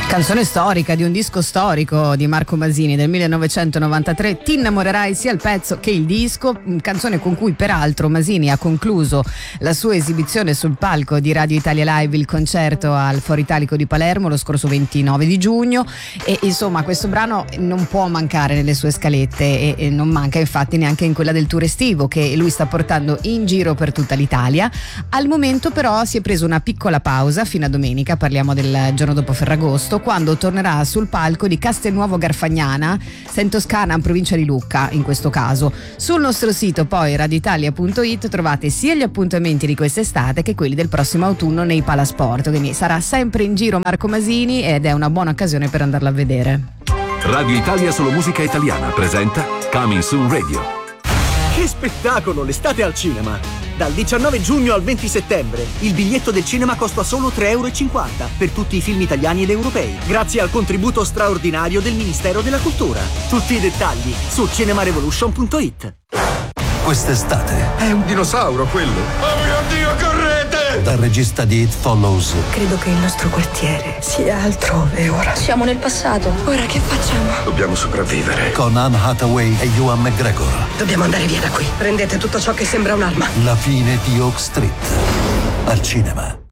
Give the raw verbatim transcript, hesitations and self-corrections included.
Canzone storica di un disco storico di Marco Masini del millenovecentonovantatré, Ti innamorerai sia il pezzo che il disco, canzone con cui peraltro Masini ha concluso la sua esibizione sul palco di Radio Italia Live, il concerto al Foro Italico di Palermo lo scorso ventinove di giugno, e insomma questo brano non può mancare nelle sue scalette e, e non manca infatti neanche in quella del tour estivo che lui sta portando in giro per tutta l'Italia. Al momento però si è preso una piccola pausa fino a domenica, parliamo del giorno dopo Ferragosto, quando tornerà sul palco di Castelnuovo Garfagnana, sta in Toscana, in provincia di Lucca in questo caso. Sul nostro sito poi radioitalia punto it trovate sia gli appuntamenti di quest'estate che quelli del prossimo autunno nei Palasport, quindi sarà sempre in giro Marco Masini ed è una buona occasione per andarla a vedere. Radio Italia Solo Musica Italiana presenta Coming Soon Radio. Che spettacolo, l'estate al cinema! Dal diciannove giugno al venti settembre il biglietto del cinema costa solo tre e cinquanta euro per tutti i film italiani ed europei, grazie al contributo straordinario del Ministero della Cultura. Tutti i dettagli su cinemarevolution punto it. Quest'estate è un dinosauro quello. Oh mio Dio, correte! Dal regista di It Follows. Credo che il nostro quartiere sia altrove ora. Siamo nel passato. Ora che facciamo? Dobbiamo sopravvivere. Con Anne Hathaway e Ewan McGregor. Dobbiamo andare via da qui. Prendete tutto ciò che sembra un'arma. La fine di Oak Street. Al cinema.